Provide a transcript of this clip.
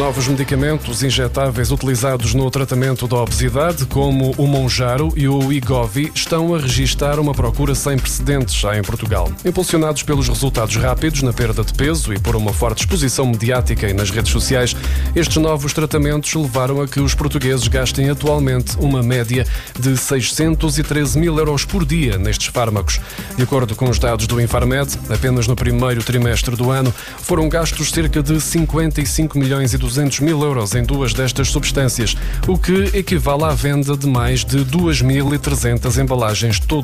novos medicamentos injetáveis utilizados no tratamento da obesidade, como o Mounjaro e o Wegovy, estão a registrar uma procura sem precedentes em Portugal. Impulsionados pelos resultados rápidos na perda de peso e por uma forte exposição mediática e nas redes sociais, estes novos tratamentos levaram a que os portugueses gastem atualmente uma média de 613 mil euros por dia nestes fármacos. De acordo com os dados do Infarmed, apenas no primeiro trimestre do ano foram gastos cerca de 55 milhões e 200 mil euros em duas destas substâncias, o que equivale à venda de mais de 2.300 embalagens todos